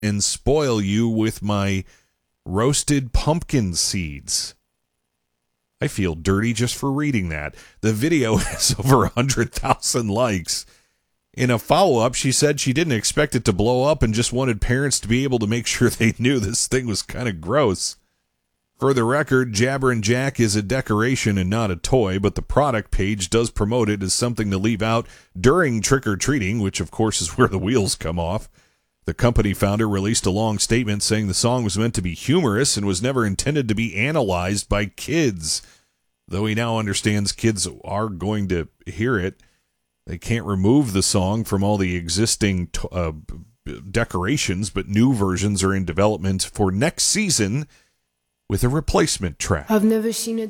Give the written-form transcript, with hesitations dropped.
and spoil you with my roasted pumpkin seeds. I feel dirty just for reading that. The video has over 100,000 likes. In a follow-up, she said she didn't expect it to blow up and just wanted parents to be able to make sure they knew this thing was kind of gross. For the record, Jabberin' Jack is a decoration and not a toy, but the product page does promote it as something to leave out during trick-or-treating, which of course is where the wheels come off. The company founder released a long statement saying the song was meant to be humorous and was never intended to be analyzed by kids. Though he now understands kids are going to hear it, they can't remove the song from all the existing decorations, but new versions are in development for next season with a replacement track. I've never seen a